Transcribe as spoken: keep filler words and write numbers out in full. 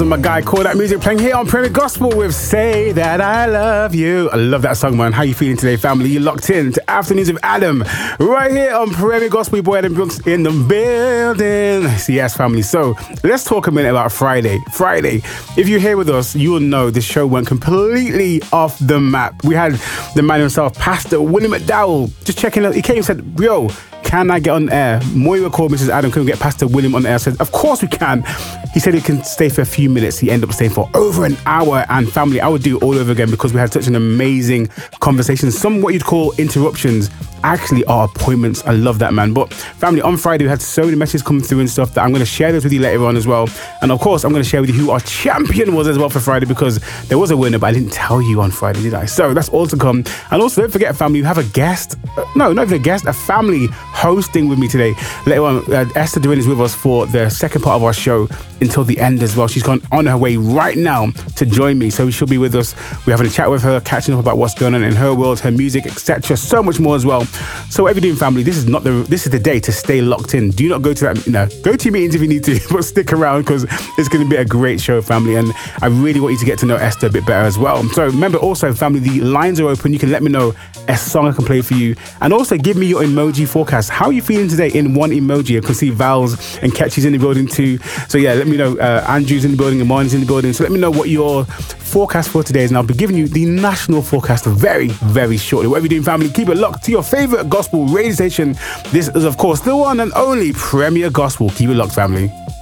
My guy, Call That Music, playing here on Premier Gospel with Say That I Love You. I love that song, man. How you feeling today, family? You locked in to Afternoons with Adam right here on Premier Gospel. Your boy Adam Brooks in the building. Yes, family. So let's talk a minute about Friday. Friday. If you're here with us, you will know the show went completely off the map. We had the man himself, Pastor William McDowell, just checking out. He came and said, yo, can I get on air? Moira called Missus Adam, can we get Pastor William on air? I said, of course we can. He said he can stay for a few minutes. He ended up staying for over an hour. And family, I would do it all over again because we had such an amazing conversation. Some what you'd call interruptions actually are appointments. I love that, man. But family, on Friday, we had so many messages coming through and stuff that I'm going to share those with you later on as well. And of course, I'm going to share with you who our champion was as well for Friday, because there was a winner, but I didn't tell you on Friday, did I? So that's all to come. And also, don't forget, family, we have a guest. Uh, no, not even a guest, a family hosting with me today. Later on, uh, Esther Durin is with us for the second part of our show until the end as well. She's gone on her way right now to join me. So she'll be with us. We're having a chat with her, catching up about what's going on in her world, her music, et cetera. So much more as well. So whatever you're doing, family, this is not the this is the day to stay locked in. Do not go to that, you know, go to your meetings if you need to, but stick around because it's going to be a great show, family. And I really want you to get to know Esther a bit better as well. So remember also, family, the lines are open. You can let me know a song I can play for you. And also give me your emoji forecast. How are you feeling today in one emoji? I can see Val's and Catchy's in the building too. So yeah, let me know. Uh, Andrew's in the building and Martin's in the building. So let me know what your forecast for today is. And I'll be giving you the national forecast very, very shortly. Whatever you're doing, family, keep it locked to your favourite gospel radio station. This is, of course, the one and only Premier Gospel. Keep it locked, family.